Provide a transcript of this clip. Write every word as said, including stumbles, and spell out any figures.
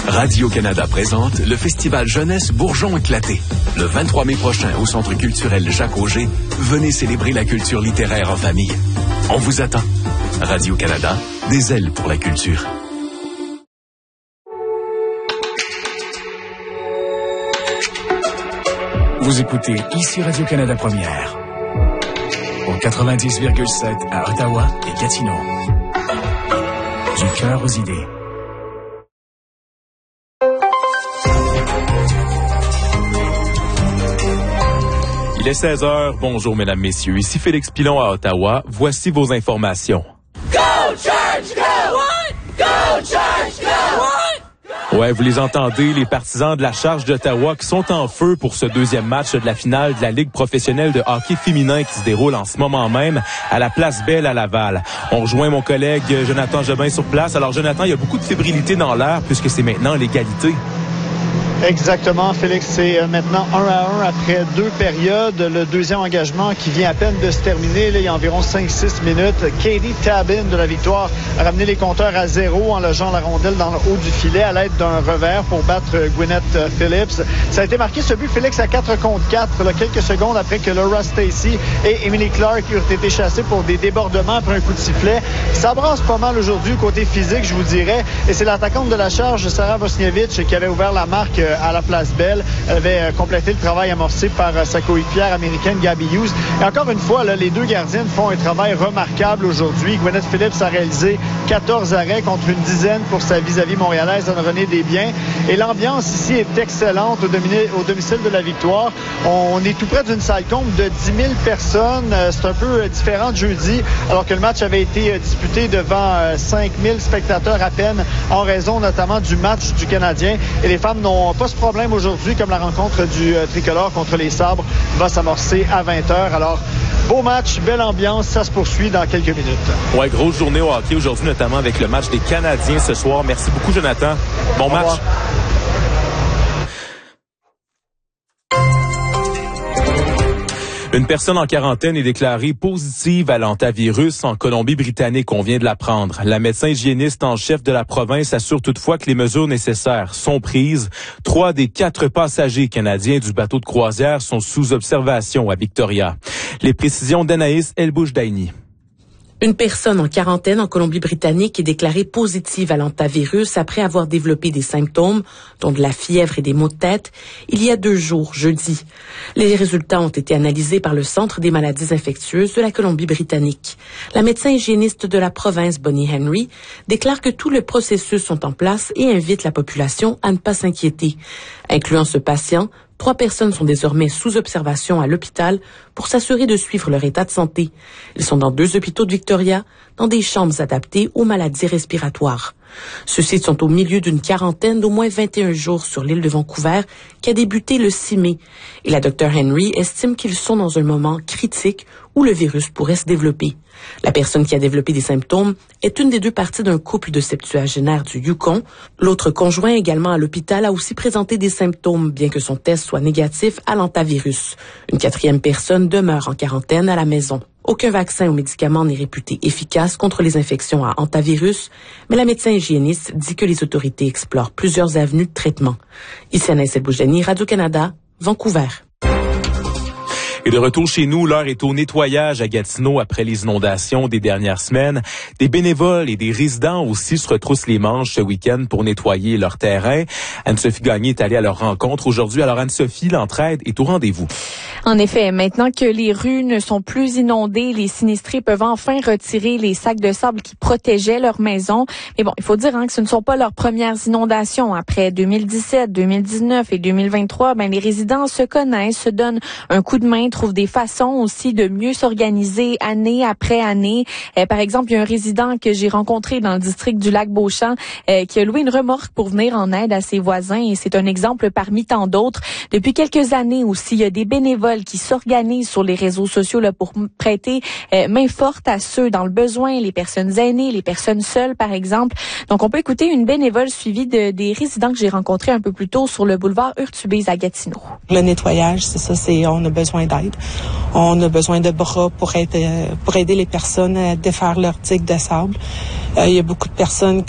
Radio-Canada présente le Festival Jeunesse Bourgeon Éclaté. Le vingt-trois mai prochain au Centre culturel Jacques-Auger, venez célébrer la culture littéraire en famille. On vous attend. Radio-Canada, des ailes pour la culture. Vous écoutez ici Radio-Canada Première. Au quatre-vingt-dix virgule sept à Ottawa et Gatineau. Du cœur aux idées. Il est seize heures. Bonjour, mesdames, messieurs. Ici Félix Pilon à Ottawa. Voici vos informations. Go Church, go! What? Go Church, go! What? Ouais, vous les entendez, les partisans de la Charge d'Ottawa qui sont en feu pour ce deuxième match de la finale de la Ligue professionnelle de hockey féminin qui se déroule en ce moment même à la Place Belle à Laval. On rejoint mon collègue Jonathan Jobin sur place. Alors, Jonathan, il y a beaucoup de fébrilité dans l'air puisque c'est maintenant l'égalité. Exactement, Félix. C'est maintenant un à un après deux périodes. Le deuxième engagement qui vient à peine de se terminer. Là, il y a environ cinq six minutes. Katie Tabin de la Victoire a ramené les compteurs à zéro en logeant la rondelle dans le haut du filet à l'aide d'un revers pour battre Gwyneth Phillips. Ça a été marqué ce but, Félix, à quatre contre quatre, là, quelques secondes après que Laura Stacey et Emily Clark eurent été chassés pour des débordements après un coup de sifflet. Ça brasse pas mal aujourd'hui côté physique, je vous dirais. Et c'est l'attaquante de la Charge, Sarah Vosniewicz, qui avait ouvert la marque à la Place Belle. Elle avait complété le travail amorcé par sa coéquipière américaine Gabby Hughes. Et encore une fois, là, les deux gardiennes font un travail remarquable aujourd'hui. Gwyneth Phillips a réalisé quatorze arrêts contre une dizaine pour sa vis-à-vis montréalaise Anne-Renée Desbiens. Et l'ambiance ici est excellente au, domine- au domicile de la Victoire. On est tout près d'une salle comble de dix mille personnes. C'est un peu différent de jeudi, alors que le match avait été disputé devant cinq mille spectateurs à peine en raison notamment du match du Canadien. Et les femmes n'ont pas ce problème aujourd'hui, comme la rencontre du euh, tricolore contre les Sabres va s'amorcer à vingt heures. Alors, beau match, belle ambiance, ça se poursuit dans quelques minutes. Ouais, grosse journée au hockey aujourd'hui, notamment avec le match des Canadiens ce soir. Merci beaucoup, Jonathan. Bon Au match. revoir. Une personne en quarantaine est déclarée positive à l'hantavirus en Colombie-Britannique. On vient de l'apprendre. La médecin hygiéniste en chef de la province assure toutefois que les mesures nécessaires sont prises. Trois des quatre passagers canadiens du bateau de croisière sont sous observation à Victoria. Les précisions d'Anaïs Elbouch-Daini. Une personne en quarantaine en Colombie-Britannique est déclarée positive à l'hantavirus après avoir développé des symptômes, dont de la fièvre et des maux de tête, il y a deux jours, jeudi. Les résultats ont été analysés par le Centre des maladies infectieuses de la Colombie-Britannique. La médecin hygiéniste de la province, Bonnie Henry, déclare que tout le processus sont en place et invite la population à ne pas s'inquiéter. Incluant ce patient, trois personnes sont désormais sous observation à l'hôpital pour s'assurer de suivre leur état de santé. Ils sont dans deux hôpitaux de Victoria, dans des chambres adaptées aux maladies respiratoires. Ceux-ci sont au milieu d'une quarantaine d'au moins vingt et un jours sur l'île de Vancouver qui a débuté le six mai. Et la docteure Henry estime qu'ils sont dans un moment critique où le virus pourrait se développer. La personne qui a développé des symptômes est une des deux parties d'un couple de septuagénaires du Yukon. L'autre conjoint, également à l'hôpital, a aussi présenté des symptômes, bien que son test soit négatif à l'hantavirus. Une quatrième personne demeure en quarantaine à la maison. Aucun vaccin ou médicament n'est réputé efficace contre les infections à hantavirus, mais la médecin hygiéniste dit que les autorités explorent plusieurs avenues de traitement. Ici Anaïs Elbouch-Daini, Radio-Canada, Vancouver. Et de retour chez nous, l'heure est au nettoyage à Gatineau après les inondations des dernières semaines. Des bénévoles et des résidents aussi se retroussent les manches ce week-end pour nettoyer leur terrain. Anne-Sophie Gagné est allée à leur rencontre aujourd'hui. Alors Anne-Sophie, l'entraide est au rendez-vous. En effet, maintenant que les rues ne sont plus inondées, les sinistrés peuvent enfin retirer les sacs de sable qui protégeaient leur maison. Mais bon, il faut dire hein, que ce ne sont pas leurs premières inondations. Après deux mille dix-sept, deux mille dix-neuf et deux mille vingt-trois, ben les résidents se connaissent, se donnent un coup de main, trouvent des façons aussi de mieux s'organiser année après année. Euh, par exemple, il y a un résident que j'ai rencontré dans le district du Lac-Beauchamp euh, qui a loué une remorque pour venir en aide à ses voisins et c'est un exemple parmi tant d'autres. Depuis quelques années aussi, il y a des bénévoles qui s'organisent sur les réseaux sociaux là, pour prêter euh, main forte à ceux dans le besoin, les personnes aînées, les personnes seules par exemple. Donc on peut écouter une bénévole suivie de, des résidents que j'ai rencontrés un peu plus tôt sur le boulevard Urtubise à Gatineau. Le nettoyage, c'est ça, c'est on a besoin d'aide. On a besoin de bras pour aider, pour aider les personnes à défaire leurs digues de sable. Euh, il y a beaucoup de personnes